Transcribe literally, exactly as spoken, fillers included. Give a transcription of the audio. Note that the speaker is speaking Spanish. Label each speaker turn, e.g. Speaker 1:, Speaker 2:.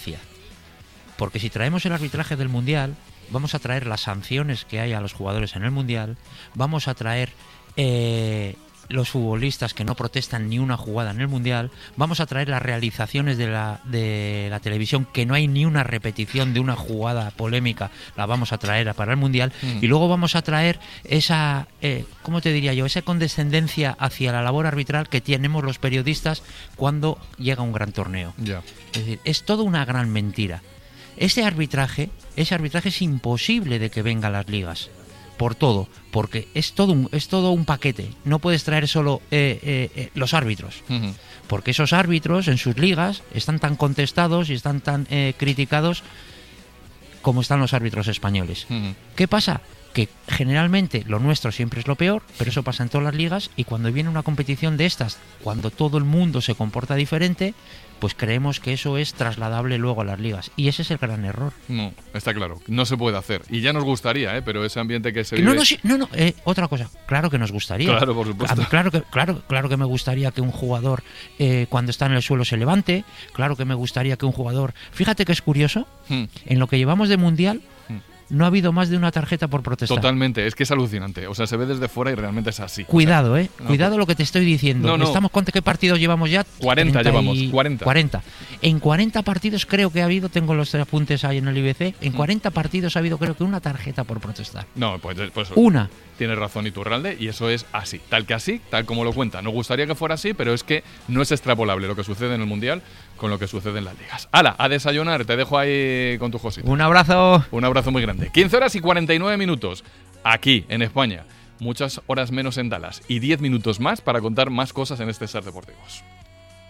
Speaker 1: consistencia. Porque si traemos el arbitraje del Mundial, vamos a traer las sanciones que hay a los jugadores en el Mundial, vamos a traer eh, los futbolistas que no protestan ni una jugada en el Mundial, vamos a traer las realizaciones de la, de la televisión, que no hay ni una repetición de una jugada polémica, la vamos a traer para el Mundial, mm. y luego vamos a traer esa, eh, ¿cómo te diría yo?, esa condescendencia hacia la labor arbitral que tenemos los periodistas cuando llega un gran torneo.
Speaker 2: Yeah.
Speaker 1: Es decir, es toda una gran mentira. Ese arbitraje, ese arbitraje es imposible de que venga a las ligas. Por todo, porque es todo un, es todo un paquete. No puedes traer solo eh, eh, eh, los árbitros, uh-huh. porque esos árbitros en sus ligas están tan contestados y están tan eh, criticados como están los árbitros españoles. Uh-huh. ¿Qué pasa? Que generalmente lo nuestro siempre es lo peor, pero eso pasa en todas las ligas, y cuando viene una competición de estas, cuando todo el mundo se comporta diferente, pues creemos que eso es trasladable luego a las ligas, y ese es el gran error.
Speaker 2: No, está claro, no se puede hacer, y ya nos gustaría, ¿eh? Pero ese ambiente que se vive...
Speaker 1: No, no, sí, no, no eh, otra cosa, claro que nos gustaría.
Speaker 2: Claro, por supuesto.
Speaker 1: A mí, claro, que, claro, claro que me gustaría que un jugador eh, cuando está en el suelo se levante, claro que me gustaría que un jugador... Fíjate que es curioso, hmm. en lo que llevamos de Mundial... Hmm. No ha habido más de una tarjeta por protestar.
Speaker 2: Totalmente, es que es alucinante. O sea, se ve desde fuera y realmente es así.
Speaker 1: Cuidado,
Speaker 2: o sea,
Speaker 1: eh. No, Cuidado lo que te estoy diciendo.
Speaker 2: No, no.
Speaker 1: Estamos con qué partidos llevamos ya.
Speaker 2: cuarenta llevamos, cuarenta.
Speaker 1: cuarenta. En cuarenta partidos creo que ha habido, tengo los apuntes ahí en el I B C, en cuarenta partidos ha habido creo que una tarjeta por protestar.
Speaker 2: No, pues... pues
Speaker 1: una.
Speaker 2: Tienes razón Iturralde, y eso es así, tal que así, tal como lo cuenta. Nos gustaría que fuera así, pero es que no es extrapolable lo que sucede en el Mundial con lo que sucede en las ligas. ¡Hala! A desayunar, te dejo ahí con tu Josita.
Speaker 1: Un abrazo.
Speaker 2: Un abrazo muy grande. quince horas y cuarenta y nueve minutos, aquí en España. Muchas horas menos en Dallas y diez minutos más para contar más cosas en este Ser Deportivos.